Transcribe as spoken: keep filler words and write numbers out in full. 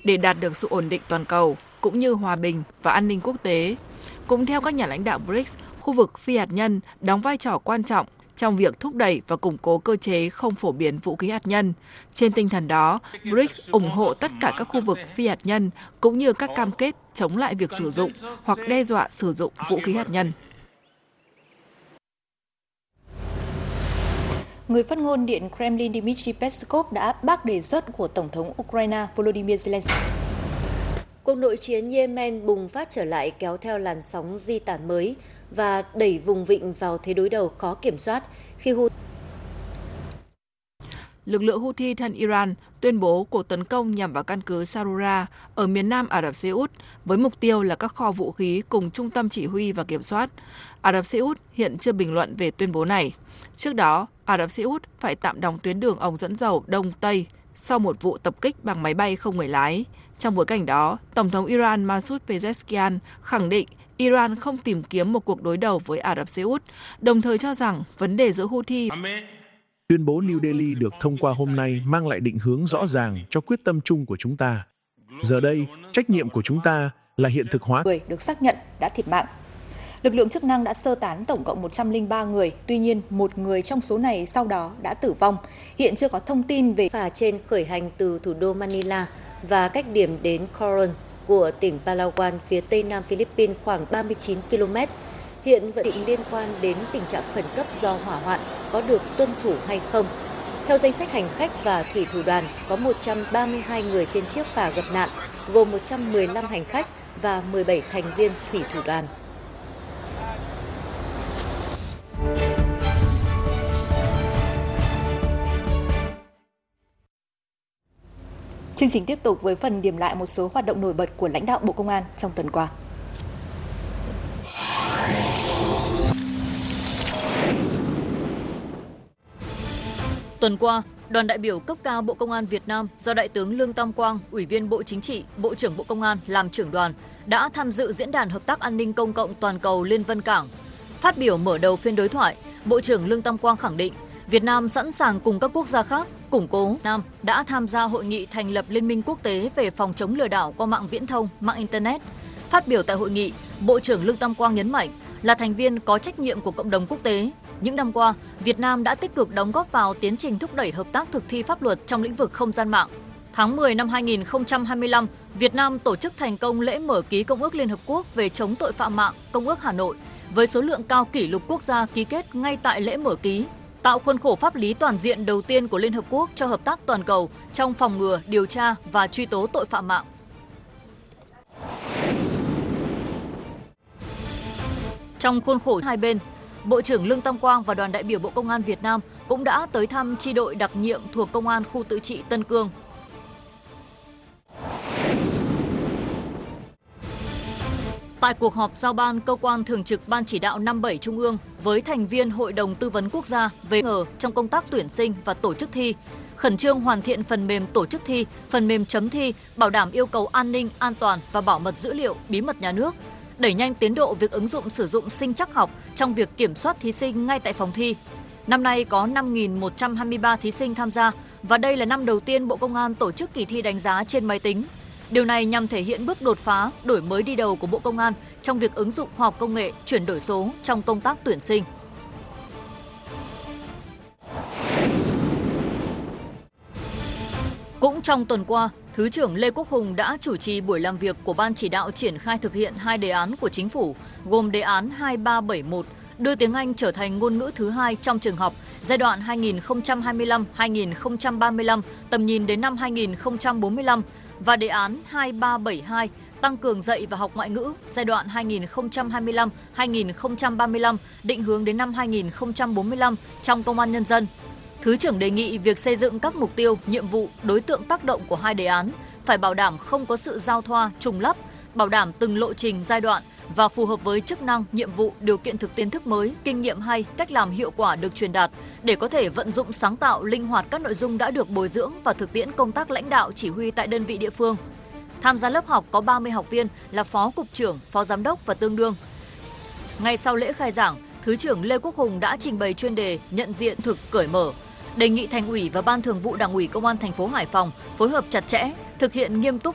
để đạt được sự ổn định toàn cầu, cũng như hòa bình và an ninh quốc tế. Cũng theo các nhà lãnh đạo bờ rích, khu vực phi hạt nhân đóng vai trò quan trọng trong việc thúc đẩy và củng cố cơ chế không phổ biến vũ khí hạt nhân. Trên tinh thần đó, bờ rích ủng hộ tất cả các khu vực phi hạt nhân cũng như các cam kết chống lại việc sử dụng hoặc đe dọa sử dụng vũ khí hạt nhân. Người phát ngôn Điện Kremlin Dmitry Peskov đã bác đề xuất của Tổng thống Ukraine Volodymyr Zelensky. Cuộc nội chiến Yemen bùng phát trở lại kéo theo làn sóng di tản mới và đẩy vùng vịnh vào thế đối đầu khó kiểm soát khi Houthi. Lực lượng Houthi thân Iran tuyên bố cuộc tấn công nhằm vào căn cứ Sarura ở miền nam Ả Rập Xê Út với mục tiêu là các kho vũ khí cùng trung tâm chỉ huy và kiểm soát. Ả Rập Xê Út hiện chưa bình luận về tuyên bố này. Trước đó, Ả Rập Xê Út phải tạm đóng tuyến đường ống dẫn dầu Đông Tây sau một vụ tập kích bằng máy bay không người lái. Trong bối cảnh đó, Tổng thống Iran Masoud Pezeshkian khẳng định Iran không tìm kiếm một cuộc đối đầu với Ả Rập Xê Út, đồng thời cho rằng vấn đề giữa Houthi. Tuyên bố New Delhi được thông qua hôm nay mang lại định hướng rõ ràng cho quyết tâm chung của chúng ta. Giờ đây, trách nhiệm của chúng ta là hiện thực hóa. Người được xác nhận đã thiệt mạng. Lực lượng chức năng đã sơ tán tổng cộng một trăm lẻ ba người, tuy nhiên một người trong số này sau đó đã tử vong. Hiện chưa có thông tin về phà trên khởi hành từ thủ đô Manila và cách điểm đến Coron của tỉnh Palawan phía tây nam Philippines khoảng ba mươi chín ki lô mét. Hiện vẫn định liên quan đến tình trạng khẩn cấp do hỏa hoạn có được tuân thủ hay không. Theo danh sách hành khách và thủy thủ đoàn, có một trăm ba mươi hai người trên chiếc phà gặp nạn, gồm một trăm mười lăm hành khách và mười bảy thành viên thủy thủ đoàn. Chương trình tiếp tục với phần điểm lại một số hoạt động nổi bật của lãnh đạo Bộ Công an trong tuần qua. Tuần qua, đoàn đại biểu cấp cao Bộ Công an Việt Nam do Đại tướng Lương Tam Quang, Ủy viên Bộ Chính trị, Bộ trưởng Bộ Công an làm trưởng đoàn đã tham dự Diễn đàn Hợp tác An ninh Công cộng Toàn cầu Liên Vân Cảng. Phát biểu mở đầu phiên đối thoại, Bộ trưởng Lương Tam Quang khẳng định Việt Nam sẵn sàng cùng các quốc gia khác củng cố. Việt Nam đã tham gia hội nghị thành lập Liên minh quốc tế về phòng chống lừa đảo qua mạng viễn thông, mạng Internet. Phát biểu tại hội nghị, Bộ trưởng Lương Tam Quang nhấn mạnh là thành viên có trách nhiệm của cộng đồng quốc tế. Những năm qua, Việt Nam đã tích cực đóng góp vào tiến trình thúc đẩy hợp tác thực thi pháp luật trong lĩnh vực không gian mạng. Tháng mười năm hai nghìn không trăm hai mươi lăm, Việt Nam tổ chức thành công lễ mở ký Công ước Liên Hợp Quốc về chống tội phạm mạng, Công ước Hà Nội, với số lượng cao kỷ lục quốc gia ký kết ngay tại lễ mở ký, tạo khuôn khổ pháp lý toàn diện đầu tiên của Liên Hợp Quốc cho hợp tác toàn cầu trong phòng ngừa, điều tra và truy tố tội phạm mạng. Trong khuôn khổ hai bên, Bộ trưởng Lương Tam Quang và đoàn đại biểu Bộ Công an Việt Nam cũng đã tới thăm chi đội đặc nhiệm thuộc Công an khu tự trị Tân Cương. Tại cuộc họp giao ban cơ quan thường trực Ban chỉ đạo năm bảy Trung ương với thành viên Hội đồng Tư vấn Quốc gia về ngờ trong công tác tuyển sinh và tổ chức thi, khẩn trương hoàn thiện phần mềm tổ chức thi, phần mềm chấm thi, bảo đảm yêu cầu an ninh, an toàn và bảo mật dữ liệu, bí mật nhà nước, đẩy nhanh tiến độ việc ứng dụng sử dụng sinh trắc học trong việc kiểm soát thí sinh ngay tại phòng thi. Năm nay có năm nghìn một trăm hai mươi ba thí sinh tham gia và đây là năm đầu tiên Bộ Công an tổ chức kỳ thi đánh giá trên máy tính. Điều này nhằm thể hiện bước đột phá, đổi mới đi đầu của Bộ Công an trong việc ứng dụng khoa học công nghệ, chuyển đổi số trong công tác tuyển sinh. Cũng trong tuần qua, Thứ trưởng Lê Quốc Hùng đã chủ trì buổi làm việc của Ban chỉ đạo triển khai thực hiện hai đề án của Chính phủ, gồm đề án hai ba bảy một, đưa tiếng Anh trở thành ngôn ngữ thứ hai trong trường học, giai đoạn hai nghìn không trăm hai mươi lăm đến hai nghìn không trăm ba mươi lăm, tầm nhìn đến năm hai nghìn không trăm bốn mươi lăm, và đề án hai ba bảy hai, tăng cường dạy và học ngoại ngữ, giai đoạn hai nghìn không trăm hai mươi lăm đến hai nghìn không trăm ba mươi lăm, định hướng đến năm hai nghìn không trăm bốn mươi lăm trong Công an Nhân dân. Thứ trưởng đề nghị việc xây dựng các mục tiêu, nhiệm vụ, đối tượng tác động của hai đề án phải bảo đảm không có sự giao thoa, trùng lắp, bảo đảm từng lộ trình, giai đoạn và phù hợp với chức năng, nhiệm vụ, điều kiện thực tiễn thức mới, kinh nghiệm hay, cách làm hiệu quả được truyền đạt để có thể vận dụng sáng tạo, linh hoạt các nội dung đã được bồi dưỡng và thực tiễn công tác lãnh đạo chỉ huy tại đơn vị địa phương. Tham gia lớp học có ba mươi học viên là phó cục trưởng, phó giám đốc và tương đương. Ngay sau lễ khai giảng, Thứ trưởng Lê Quốc Hùng đã trình bày chuyên đề nhận diện thực cởi mở, đề nghị Thành ủy và Ban Thường vụ Đảng ủy Công an thành phố Hải Phòng phối hợp chặt chẽ, thực hiện nghiêm túc